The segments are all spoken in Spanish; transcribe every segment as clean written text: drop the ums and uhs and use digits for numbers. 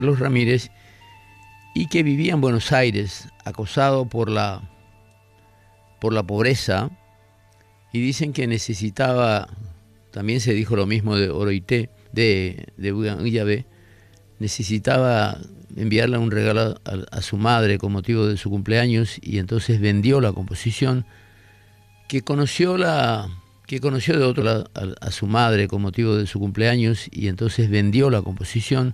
Carlos Ramírez, y que vivía en Buenos Aires, acosado por la pobreza, y dicen que necesitaba, también se dijo lo mismo de Oroité, de Uyabé, necesitaba enviarle un regalo a su madre con motivo de su cumpleaños, y entonces vendió la composición que conoció de otro lado a su madre con motivo de su cumpleaños, y entonces vendió la composición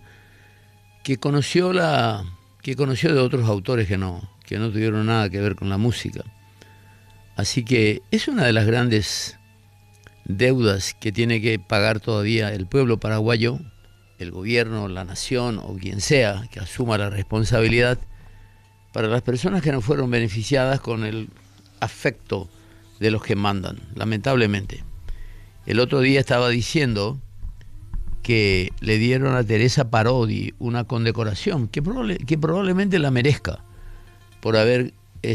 que conoció de otros autores que no tuvieron nada que ver con la música. Así que es una de las grandes deudas que tiene que pagar todavía el pueblo paraguayo, el gobierno, la nación o quien sea que asuma la responsabilidad para las personas que no fueron beneficiadas con el afecto de los que mandan, lamentablemente. El otro día estaba diciendo que le dieron a Teresa Parodi una condecoración que probablemente la merezca por haber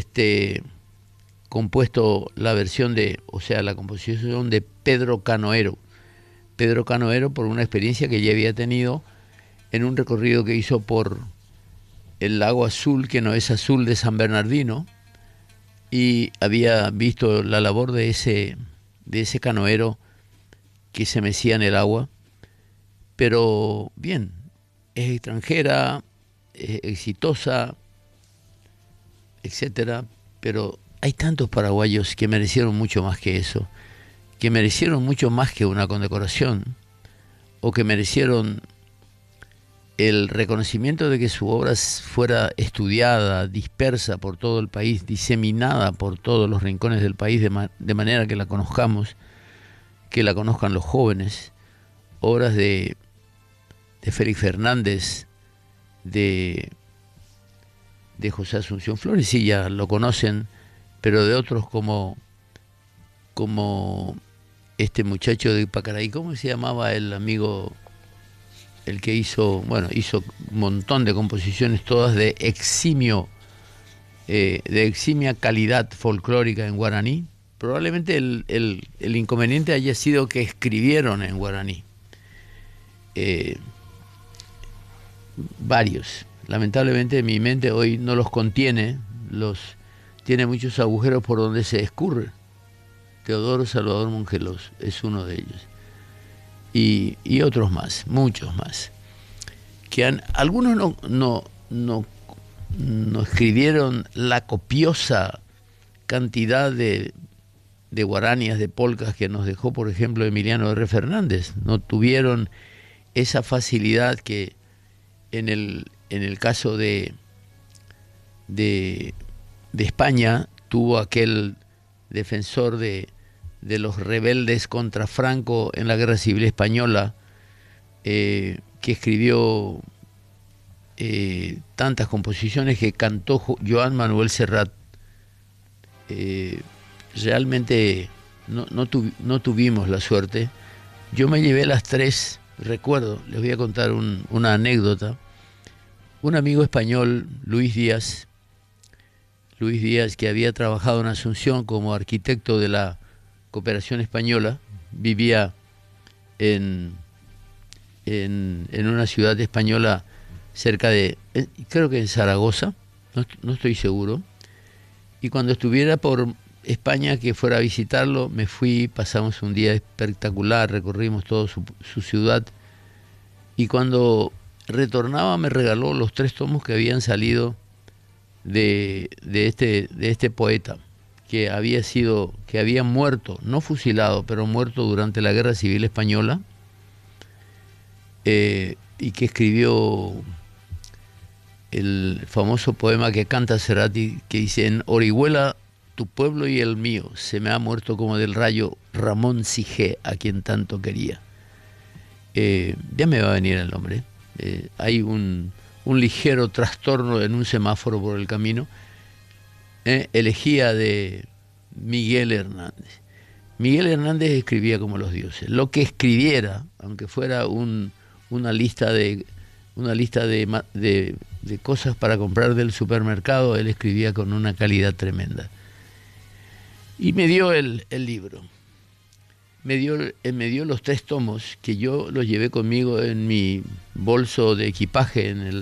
compuesto la versión la composición de Pedro Canoero. Pedro Canoero, por una experiencia que ya había tenido en un recorrido que hizo por el lago azul, que no es azul, de San Bernardino, y había visto la labor de ese canoero que se mecía en el agua. Pero bien, es extranjera, es exitosa, etcétera, pero hay tantos paraguayos que merecieron mucho más que eso, que merecieron mucho más que una condecoración, o que merecieron el reconocimiento de que su obra fuera estudiada, dispersa por todo el país, diseminada por todos los rincones del país, de manera que la conozcamos, que la conozcan los jóvenes. Obras de Félix Fernández, de José Asunción Flores, sí, ya lo conocen, pero de otros como este muchacho de Pacaraí, ¿cómo se llamaba el amigo? El que hizo un montón de composiciones, todas de eximia calidad folclórica en guaraní. Probablemente el inconveniente haya sido que escribieron en guaraní. Varios. Lamentablemente mi mente hoy no los contiene, tiene muchos agujeros por donde se escurre. Teodoro Salvador Mongelos es uno de ellos. Y otros más, muchos más, algunos no escribieron la copiosa cantidad de guaranías, de polcas que nos dejó, por ejemplo, Emiliano R. Fernández. No tuvieron esa facilidad que en el caso de España tuvo aquel defensor de los rebeldes contra Franco en la Guerra Civil Española, que escribió tantas composiciones que cantó Joan Manuel Serrat. Realmente no tuvimos la suerte. Yo me llevé las tres, recuerdo, les voy a contar una anécdota. Un amigo español, Luis Díaz, que había trabajado en Asunción como arquitecto de la Cooperación Española, vivía en una ciudad española cerca creo que en Zaragoza, no estoy seguro, y cuando estuviera por España, que fuera a visitarlo, me fui, pasamos un día espectacular, recorrimos toda su ciudad, y cuando retornaba me regaló los 3 tomos que habían salido de este poeta, que había muerto, no fusilado, pero muerto durante la Guerra Civil Española, y que escribió el famoso poema que canta Cerati, que dice: en Orihuela, tu pueblo y el mío, se me ha muerto como del rayo Ramón Sige, a quien tanto quería. Ya me va a venir el nombre. Hay un ligero trastorno en un semáforo por el camino. Elegía de Miguel Hernández. Miguel Hernández escribía como los dioses. Lo que escribiera, aunque fuera una lista de cosas para comprar del supermercado, él escribía con una calidad tremenda. Y me dio el libro. Me dio los 3 tomos, que yo los llevé conmigo en mi bolso de equipaje en el